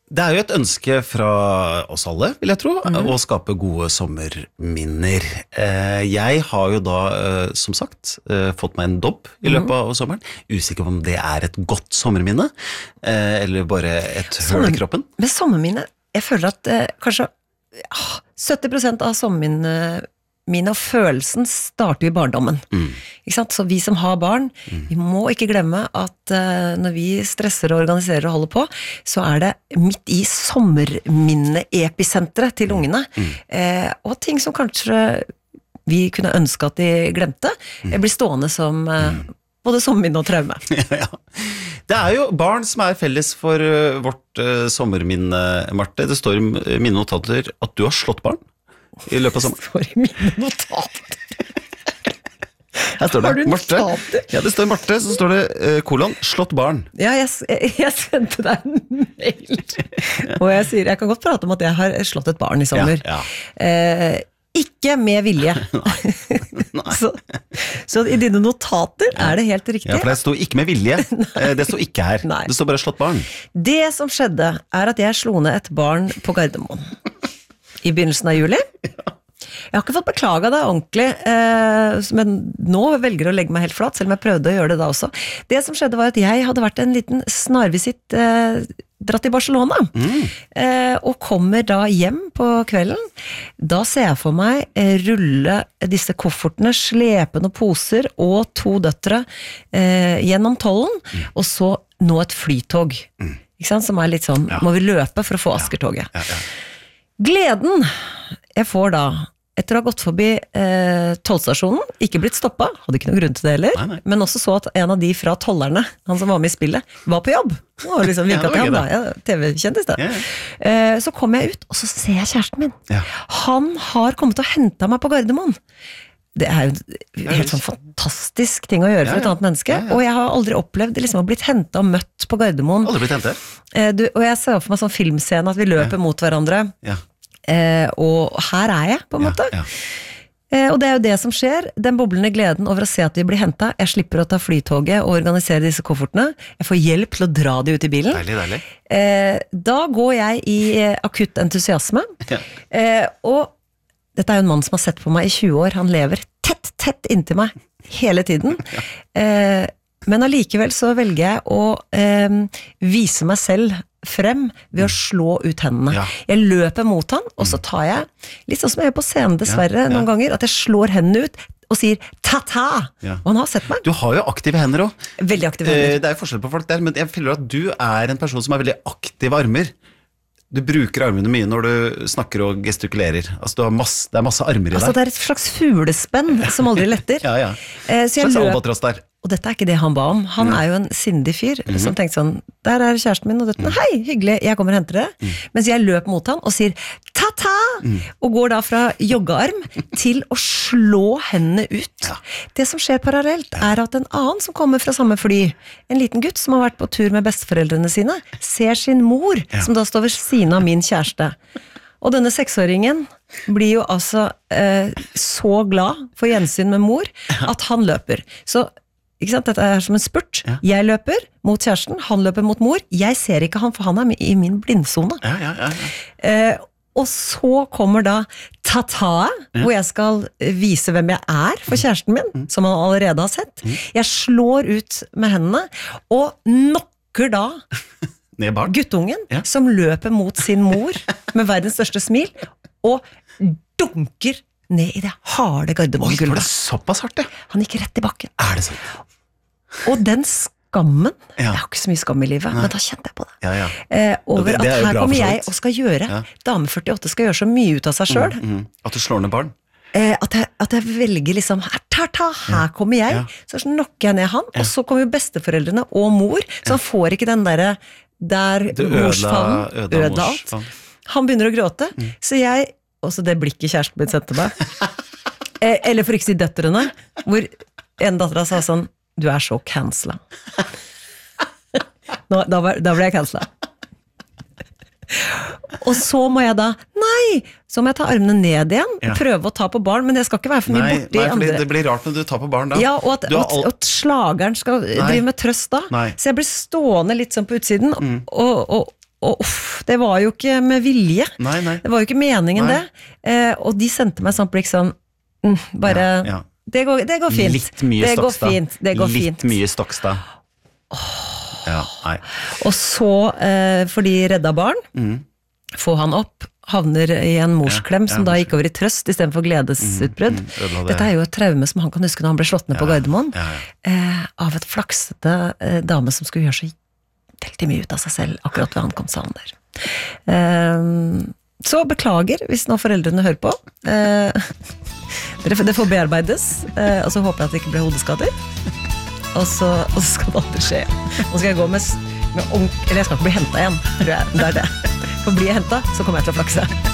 Det jo et ønske fra oss alle, vil jeg tro, å skape gode sommerminner. Jeg har jo da, som sagt, fått meg en dobb I løpet av sommeren. Usikker om det et godt sommerminne, eller bare et høl I kroppen. Med sommerminne, jeg føler at kanskje 70% av sommerminne mine og følelsen starter jo I barndommen. Ikke sant? Så vi som har barn, vi må ikke glemme at når vi stresser og organiserer og holder på, så det midt I sommerminne-episentret til ungene. Og ting som kanskje vi kunne ønske at de glemte, blir stående som både sommerminne og traume. Ja. Det jo barn som felles for vårt sommerminne, Marte. Det står I mine notater at du har slått barn. I løpet av sommeren. Det står I mine notater. Her står det, Har du Marte. notater? Ja, det står Marte, så står det kolon, slått barn. Ja, jeg sendte deg en mail. Og jeg sier, jeg kan godt prate om at jeg har slått et barn I sommer. Ja. Ikke med vilje. Nei. Så I dine notater det helt riktig. Ja, for det sto ikke med vilje. Det sto ikke her. Nei. Det står bare slått barn. Det som skjedde at jeg slo ned et barn på Gardermoen I begynnelsen av juli. Jeg har ikke fått beklaget det ordentlig, men nå velger jeg å legge meg helt flat, selv om jeg prøvde å gjøre det da også. Det som skjedde var at jeg hadde vært en liten snarvisitt dratt til Barcelona, og kommer da hjem på kvelden. Da ser jeg for meg rulle disse koffertene, slepe noen poser og 2 døtre gjennom tollen, og så nå et flytog. Ikke sant? Som litt sånn, må vi løpe for å få Askertoget. Gleden jeg får da, etter å ha gått forbi tollstasjonen, ikke blitt stoppet, hadde ikke noen grunn til det heller, Nei. men også så at en av de fra tollerne, han som var med I spillet, var på jobb. Og liksom vinket til han da, TV-kjendis da. Så kom jeg ut, og så ser jeg kjæresten min. Han har kommet og hentet meg på Gardermoen. Det jo en helt sånn fantastisk ting å gjøre for et annet menneske, og jeg har aldri opplevd liksom å blitt hentet og møtt på Gardermoen. Aldri blitt hentet? Og jeg ser for meg sånn filmscene at vi løper mot hverandre, og her jeg på en måte. Og det jo det som skjer, den boblende gleden over å se at vi blir hentet, jeg slipper å ta flytoget og organisere disse koffertene, jeg får hjelp til å dra de ut I bilen. Deilig. Da går jeg I akutt entusiasme, og dette jo en mann som har sett på meg I 20 år, han lever tett inntil meg hele tiden, men allikevel så velger jeg å vise meg selv frem ved å slå ut hendene. Jeg løper mot han, og så tar jeg, litt sånn som jeg gjør på scenen dessverre noen ganger, at jeg slår hendene ut og sier ta-ta, og han har sett meg. Du har jo aktive hender også. Veldig aktive hender. Det jo forskjell på folk der, men jeg føler at du en person som veldig aktive armer. Du bruker armene mye når du snakker og gestikulerer. Altså, det masse armer I deg. Altså, det et slags fuglespenn som aldri letter. Ja. Så jeg slags albatross der. Og dette ikke det han ba om. Han jo en sindig fyr, som tenkte sånn, der kjæresten min, og dette, hei, hyggelig, jeg kommer og henter det. Mens jeg løper mot han og sier, ta-ta! Og går da fra joggearm til å slå hendene ut. Det som skjer parallelt at en annen som kommer fra samme fly, en liten gutt som har vært på tur med besteforeldrene sine, ser sin mor, som da står ved siden av min kjæreste. Og denne 6-åringen blir jo altså så glad for gjensyn med mor, at han løper. Så ikke sant? Dette som en spurt. Jeg løper mot kjæresten, han løper mot mor. Jeg ser ikke han, for han I min blindzone. Og så kommer da ta-ta, hvor jeg skal vise hvem jeg for kjæresten min, som han allerede har sett. Jeg slår ut med hendene, og knocker da guttungen, som løper mot sin mor, med verdens største smil, og dunker ned I det harde Gardermoen-gulvet. Var det såpass hardt, Han gikk rett I bakken. Det sånn? Og den skammen, jeg har ikke så mye skam I livet, men da kjente jeg på det. Over at her kommer jeg og skal gjøre, dame 48 skal gjøre så mye ut av seg selv. At du slår ned barn? At jeg velger liksom, her kommer jeg, så knocker jeg ned han, og så kommer besteforeldrene og mor, så han får ikke den der morsfavnen, øde alt. Han begynner å gråte, så jeg, også det blikket kjæresten min sendte meg, eller for ikke si døtterne, hvor en datteren sa sånn, du så cancela. Da ble jeg cancela. Og så må jeg da, så må jeg ta armene ned igjen, prøve å ta på barn, men det skal ikke være for mye borti andre. Det blir rart når du tar på barn da. Ja, og at slageren skal drive med trøst da. Så jeg blir stående litt sånn på utsiden, og og det var jo ikke med vilje. Nei. Det var jo ikke meningen det. Og de sendte meg sånn blikk sånn, bare, Ja. det går fint. Litt mye Stokstad. Det går fint. Litt mye Stokstad. Ja, nei. Og så, fordi redda barn, få han opp, havner i en morsklem som da gikk over i trøst i stedet for gledesutbrudd. Dette jo et traume som han kan huske når han ble slått ned på Gardermoen, av et flaksete dame som skulle gjøre så veldig mye ut av seg selv akkurat ved ankomstsalen der. Så beklager hvis nå foreldrene hører på. Det får bearbeides, og så håper jeg at det ikke ble hodeskader. Og så skal det aldri skje. Nå skal jeg gå med eller jeg skal ikke bli hentet igjen, tror jeg. Det. For blir jeg hentet, så kommer jeg til å flakse.